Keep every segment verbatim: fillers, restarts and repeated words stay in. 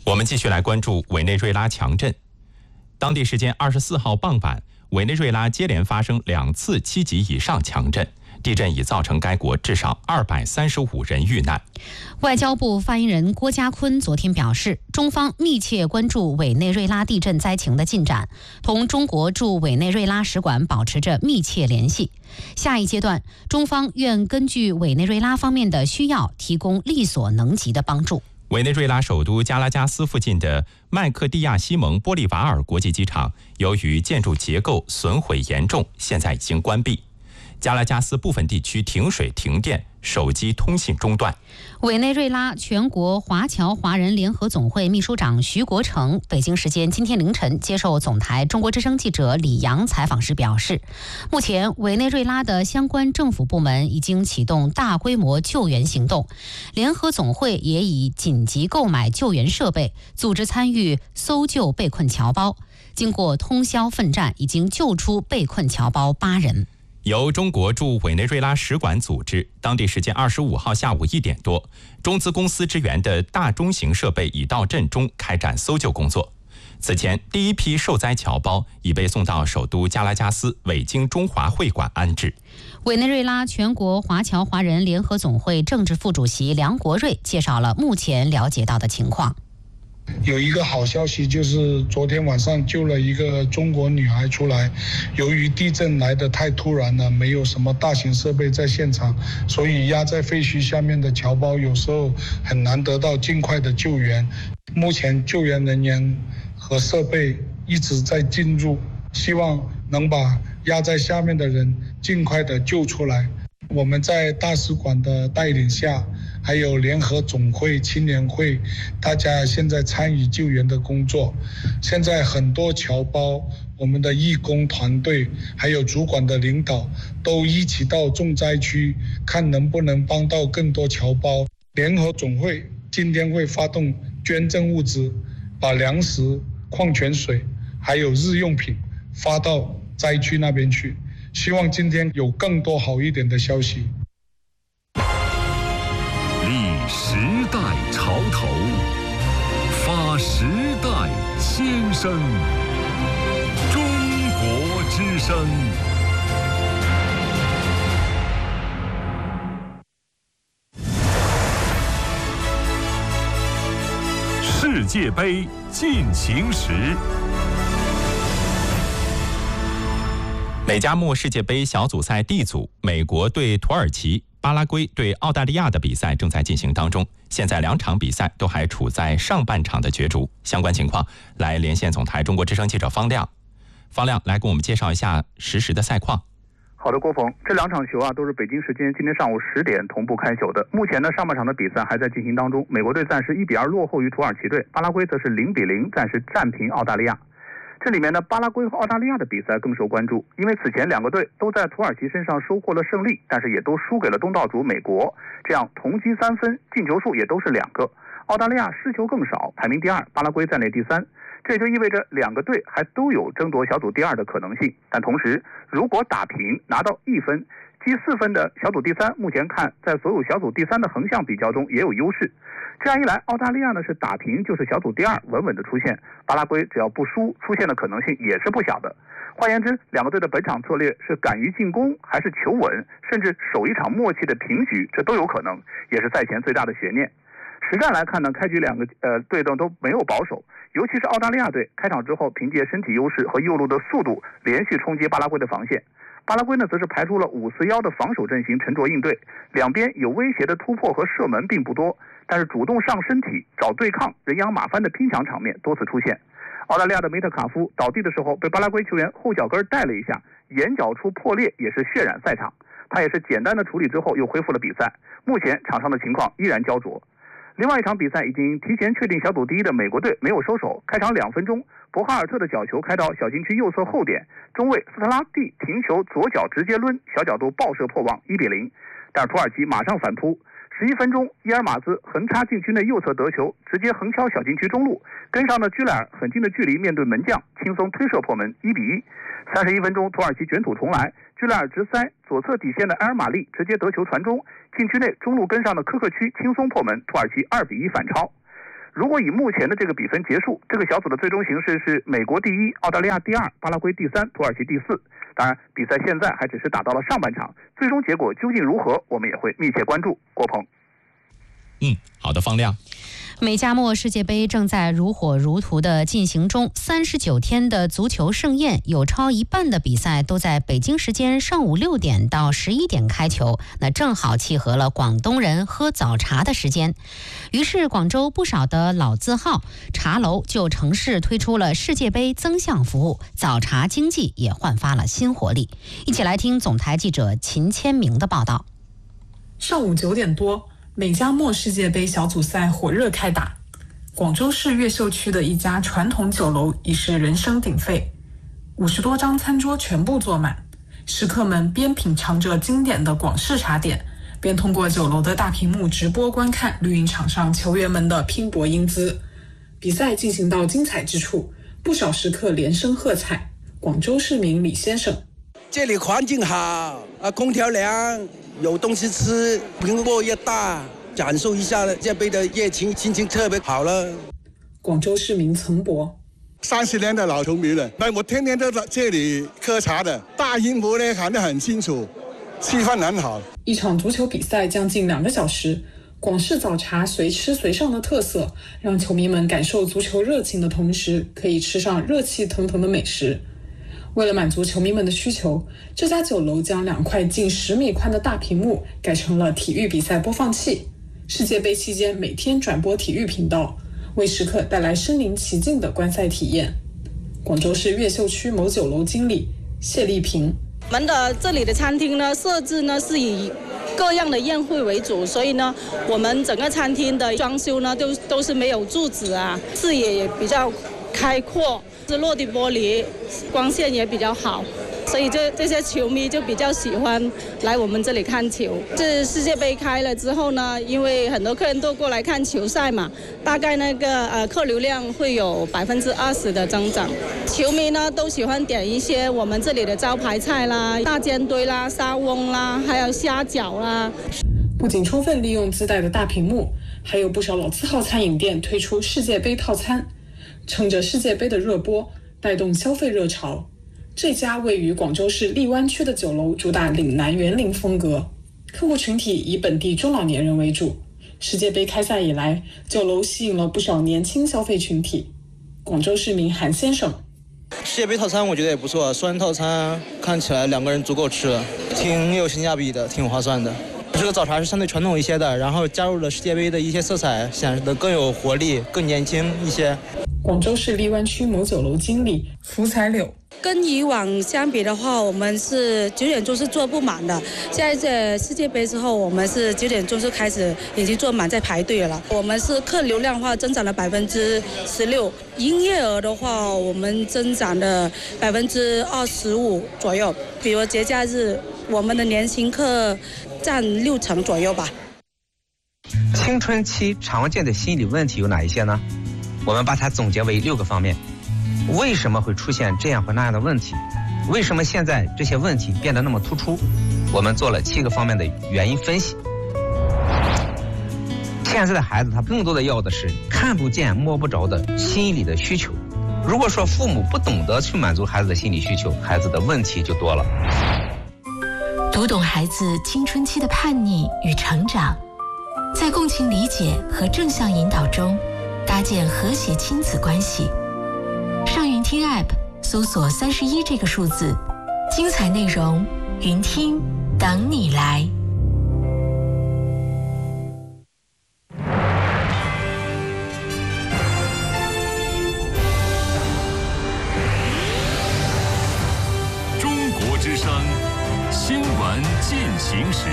我们继续来关注委内瑞拉强震。当地时间二十四号傍晚，委内瑞拉接连发生两次七级以上强震，地震已造成该国至少二百三十五人遇难。 外交部发言人郭家坤昨天表示，中方密切关注委内瑞拉地震灾情的进展，同中国驻委内瑞拉使馆保持着密切联系。下一阶段，中方愿根据委内瑞拉方面的需要，提供力所能及的帮助。 委内瑞拉首都加拉加斯附近的麦克蒂亚西蒙玻利瓦尔国际机场，由于建筑结构损毁严重，现在已经关闭。加拉加斯部分地区停水停电，手机通信中断。 委内瑞拉全国华侨华人联合总会秘书长徐国成北京时间今天凌晨接受总台中国之声记者李阳采访时表示，目前委内瑞拉的相关政府部门已经启动大规模救援行动，联合总会也已紧急购买救援设备，组织参与搜救被困侨胞。经过通宵奋战，已经救出被困侨胞八人。 由中国驻委内瑞拉使馆组织，当地时间二十五号下午一点多，中资公司支援的大中型设备已到震中开展搜救工作。此前，第一批受灾侨胞已被送到首都加拉加斯伟京中华会馆安置。 委内瑞拉全国华侨华人联合总会政治副主席梁国瑞介绍了目前了解到的情况。 有一个好消息，就是昨天晚上救了一个中国女孩出来。由于地震来得太突然了，没有什么大型设备在现场，所以压在废墟下面的侨胞有时候很难得到尽快的救援。目前救援人员和设备一直在进入，希望能把压在下面的人尽快的救出来。我们在大使馆的带领下，还有联合总会、青年会，大家现在参与救援的工作。现在很多侨胞，我们的义工团队，还有主管的领导，都一起到重灾区，看能不能帮到更多侨胞。联合总会今天会发动捐赠物资，把粮食、矿泉水，还有日用品发到灾区那边去。希望今天有更多好一点的消息。 立时代潮头，发时代先声。中国之声。世界杯进行时。 美加墨世界杯小组赛 D 组，美国对土耳其、巴拉圭对澳大利亚的比赛正在进行当中。现在两场比赛都还处在上半场的角逐。相关情况，来连线总台中国之声记者方亮。方亮来给我们介绍一下实时的赛况。 好的，郭峰，这两场球啊都是北京时间今天上午十点同步开球的。目前呢，上半场的比赛还在进行当中，美国队暂时一比二落后于土耳其队，巴拉圭则是零比零暂时战平澳大利亚。这里面呢，巴拉圭和澳大利亚的比赛更受关注，因为此前两个队都在土耳其身上收获了胜利，但是也都输给了东道主美国，这样同积三分，进球数也都是两个。澳大利亚失球更少，排名第二，巴拉圭在内第三。这也就意味着两个队还都有争夺小组第二的可能性。但同时，如果打平拿到一分，积四分的小组第三，目前看在所有小组第三的横向比较中也有优势。这样一来，澳大利亚呢是打平就是小组第二，稳稳的出现。巴拉圭只要不输，出现的可能性也是不小的。换言之，两个队的本场策略是敢于进攻，还是求稳，甚至守一场默契的平局，这都有可能，也是赛前最大的悬念。实战来看呢，开局两个呃队呢都没有保守，尤其是澳大利亚队开场之后凭借身体优势和右路的速度连续冲击巴拉圭的防线。巴拉圭呢则是排出了五四一的防守阵型沉着应对，两边有威胁的突破和射门并不多，但是主动上身体找对抗人仰马翻的拼抢场面多次出现。澳大利亚的梅特卡夫倒地的时候被巴拉圭球员后脚跟带了一下，眼角处破裂，也是血染赛场。他也是简单的处理之后又恢复了比赛，目前场上的情况依然焦灼。另外一场比赛已经提前确定小组第一的美国队没有收手，开场两分钟，博哈尔特的角球开到小禁区右侧后点，中卫斯特拉蒂停球左脚直接抡，小角度爆射破网，一比零。但是土耳其马上反扑，十一分钟，伊尔马兹横插禁区内右侧得球，直接横敲小禁区中路，跟上的居莱尔很近的距离面对门将，轻松推射破门，一比一。三十一分钟，土耳其卷土重来，居莱尔直塞左侧底线的埃尔马利直接得球传中，禁区内中路跟上的科克区轻松破门，土耳其二比一反超。 如果以目前的这个比分结束，这个小组的最终形势是美国第一，澳大利亚第二，巴拉圭第三，土耳其第四。当然，比赛现在还只是打到了上半场，最终结果究竟如何，我们也会密切关注。郭鹏， 嗯，好的，方亮。 美加墨世界杯正在如火如荼的进行中，三十九天的足球盛宴，有超一半的比赛都在北京时间上午六点到十一点开球，那正好契合了广东人喝早茶的时间。于是，广州不少的老字号茶楼就乘势推出了世界杯增项服务，早茶经济也焕发了新活力。一起来听总台记者秦千明的报道。 上午九点多。美加墨世界杯小组赛火热开打，广州市越秀区的一家传统酒楼已是人声鼎沸，五十多张餐桌全部坐满，食客们边品尝着经典的广式茶点，边通过酒楼的大屏幕直播观看绿茵场上球员们的拼搏英姿。比赛进行到精彩之处，不少食客连声喝彩。广州市民李先生： 这里环境好啊，空调凉，有东西吃，屏幕也大，感受一下世界杯的热情，心情特别好了。 广州市民曾博： 三十年的老球迷了，那我天天都在这里喝茶的，大音符呢喊得很清楚，气氛很好。 一场足球比赛将近两个小时，广式早茶随吃随上的特色，让球迷们感受足球热情的同时，可以吃上热气腾腾的美食。为了满足球迷们的需求，这家酒楼将两块近十米宽的大屏幕改成了体育比赛播放器。世界杯期间每天转播体育频道，为食客带来身临其境的观赛体验。广州市越秀区某酒楼经理谢丽萍： 我们的这里的餐厅呢，设置呢是以各样的宴会为主，所以呢，我们整个餐厅的装修呢都都是没有柱子啊，视野也比较开阔。是落地玻璃，光线也比较好，所以这这些球迷就比较喜欢来我们这里看球。这世界杯开了之后呢，因为很多客人都过来看球赛嘛，大概那个呃客流量会有百分之二十的增长。球迷呢都喜欢点一些我们这里的招牌菜啦，大煎堆啦、沙翁啦，还有虾饺啦。 不仅充分利用自带的大屏幕，还有不少老字号餐饮店推出世界杯套餐。趁着世界杯的热播，带动消费热潮。这家位于广州市荔湾区的酒楼主打岭南园林风格，客户群体以本地中老年人为主。世界杯开赛以来，酒楼吸引了不少年轻消费群体。广州市民韩先生： 世界杯套餐我觉得也不错，双人套餐看起来两个人足够吃了，挺有性价比的，挺划算的。这个早茶是相对传统一些的，然后加入了世界杯的一些色彩，显得更有活力，更年轻一些。 广州市荔湾区某酒楼经理福彩柳： 跟以往相比的话，我们是九点钟是坐不满的。现在这世界杯之后，我们是九点钟就开始已经坐满，在排队了。我们是客流量的话增长了百分之十六，营业额的话我们增长了百分之二十五左右。比如节假日，我们的年轻客占六成左右吧。 青春期常见的心理问题有哪一些呢？我们把它总结为六个方面。为什么会出现这样或那样的问题？为什么现在这些问题变得那么突出？我们做了七个方面的原因分析。现在的孩子他更多的要的是看不见摸不着的心理的需求。如果说父母不懂得去满足孩子的心理需求，孩子的问题就多了。 读懂孩子青春期的叛逆与成长，在共情理解和正向引导中搭建和谐亲子关系。上云听 App 搜索三十一这个数字，精彩内容云听等你来。 中国之声新闻进行时。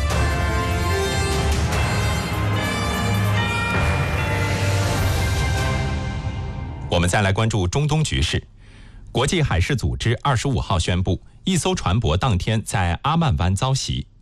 我们再来关注中东局势。国际海事组织二十五号宣布，一艘船舶当天在阿曼湾遭袭，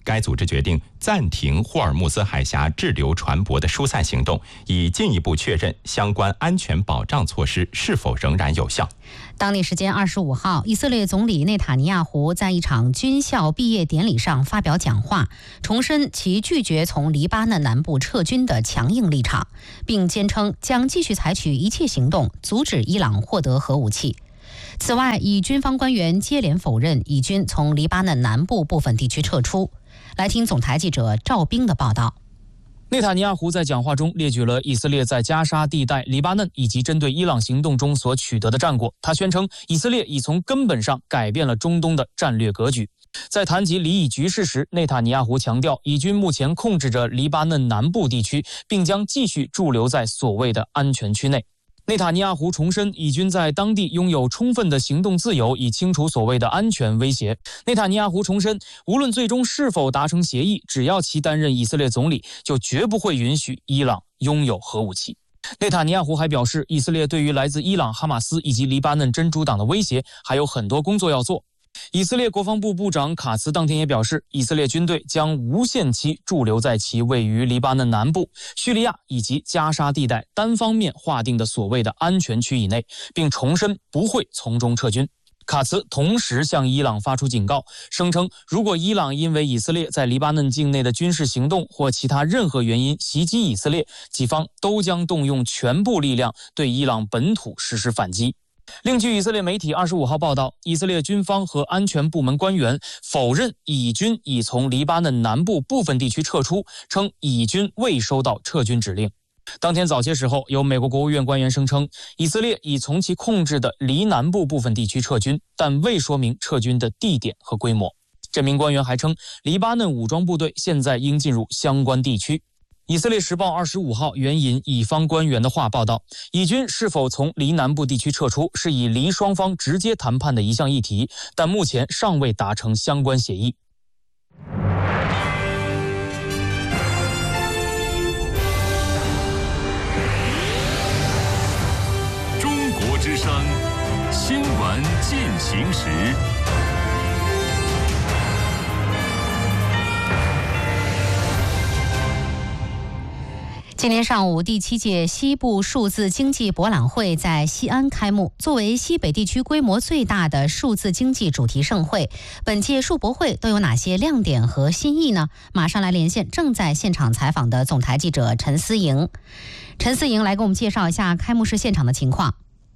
该组织决定暂停霍尔木兹海峡滞留船舶的疏散行动，以进一步确认相关安全保障措施是否仍然有效。 当地时间二十五号，以色列总理内塔尼亚胡在一场军校毕业典礼上发表讲话，重申其拒绝从黎巴嫩南部撤军的强硬立场，并坚称将继续采取一切行动阻止伊朗获得核武器。此外，以军方官员接连否认以军从黎巴嫩南部部分地区撤出。来听总台记者赵冰的报道。 内塔尼亚胡在讲话中列举了以色列在加沙地带、黎巴嫩以及针对伊朗行动中所取得的战果。他宣称，以色列已从根本上改变了中东的战略格局。在谈及黎以局势时，内塔尼亚胡强调，以军目前控制着黎巴嫩南部地区，并将继续驻留在所谓的安全区内。内塔尼亚胡重申，以军在当地拥有充分的行动自由，以清除所谓的安全威胁。内塔尼亚胡重申，无论最终是否达成协议，只要其担任以色列总理，就绝不会允许伊朗拥有核武器。内塔尼亚胡还表示，以色列对于来自伊朗、哈马斯以及黎巴嫩真主党的威胁还有很多工作要做。以色列国防部部长卡茨当天也表示，以色列军队将无限期驻留在其位于黎巴嫩南部、叙利亚以及加沙地带单方面划定的所谓的安全区以内，并重申不会从中撤军。卡茨同时向伊朗发出警告，声称如果伊朗因为以色列在黎巴嫩境内的军事行动或其他任何原因袭击以色列，己方都将动用全部力量对伊朗本土实施反击。另据以色列媒体二十五号报道，以色列军方和安全部门官员否认以军已从黎巴嫩南部部分地区撤出，称以军未收到撤军指令。当天早些时候，有美国国务院官员声称，以色列已从其控制的黎南部部分地区撤军，但未说明撤军的地点和规模。这名官员还称，黎巴嫩武装部队现在应进入相关地区。以色列时报二十五号援引以方官员的话报道，以军是否从黎南部地区撤出，是以黎双方直接谈判的一项议题，但目前尚未达成相关协议。 中国之声新闻进行时。 今天上午，第七届西部数字经济博览会在西安开幕。作为西北地区规模最大的数字经济主题盛会，本届数博会都有哪些亮点和新意呢？马上来连线正在现场采访的总台记者陈思莹。陈思莹来给我们介绍一下开幕式现场的情况。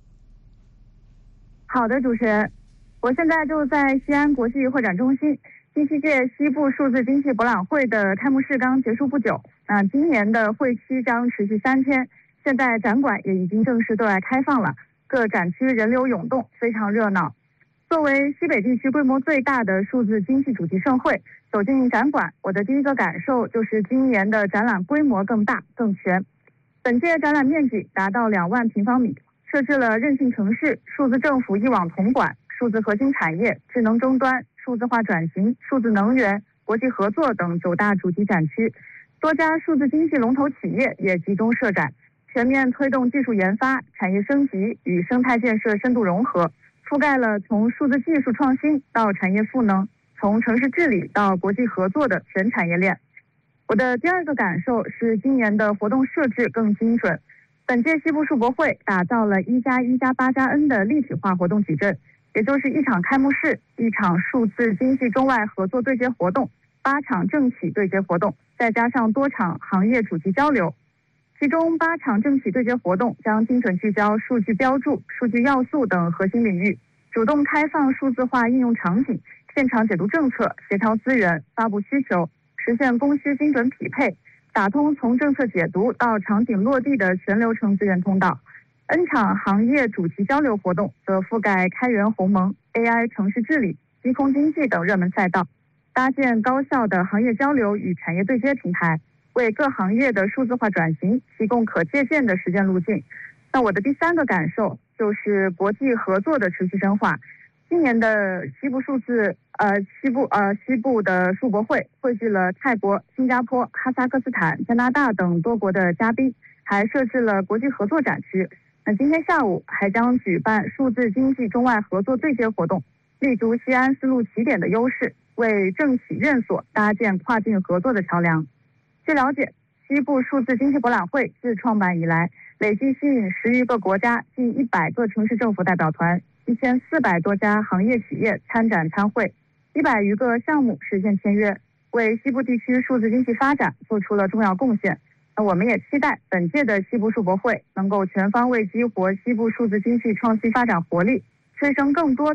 好的，主持人，我现在就在西安国际会展中心。第七届西部数字经济博览会的开幕式刚结束不久，那今年的会期将持续三天，现在展馆也已经正式对外开放了，各展区人流涌动，非常热闹。作为西北地区规模最大的数字经济主题盛会，走进展馆，我的第一个感受就是今年的展览规模更大更全。本届展览面积达到两万平方米，设置了韧性城市、数字政府一网统管、数字核心产业、智能终端、数字化转型、数字能源、国际合作等九大主题展区，多家数字经济龙头企业也集中设展，全面推动技术研发、产业升级与生态建设深度融合，覆盖了从数字技术创新到产业赋能，从城市治理到国际合作的全产业链。我的第二个感受是今年的活动设置更精准。本届西部数博会打造了一加一加八加 N 的立体化活动矩阵，也就是一场开幕式、一场数字经济中外合作对接活动、八场政企对接活动，再加上多场行业主题交流。其中八场政企对接活动将精准聚焦数据标注、数据要素等核心领域，主动开放数字化应用场景，现场解读政策、协调资源、发布需求，实现供需精准匹配，打通从政策解读到场景落地的全流程资源通道。N 场行业主题交流活动则覆盖开源鸿蒙、A I 城市治理、低空经济等热门赛道，搭建高效的行业交流与产业对接平台，为各行业的数字化转型提供可借鉴的实践路径。那我的第三个感受就是国际合作的持续深化。今年的西部数字呃西部呃西部的数博会汇聚了泰国、新加坡、哈萨克斯坦、加拿大等多国的嘉宾，还设置了国际合作展区。那今天下午还将举办数字经济中外合作对接活动，立足西安丝路起点的优势， 为政企院所搭建跨境合作的桥梁。据了解，西部数字经济博览会自创办以来，累计吸引十余个国家、近一百个城市政府代表团、一千四百多家行业企业参展参会，一百余个项目实现签约，为西部地区数字经济发展做出了重要贡献。那我们也期待本届的西部数博会能够全方位激活西部数字经济创新发展活力，催生更多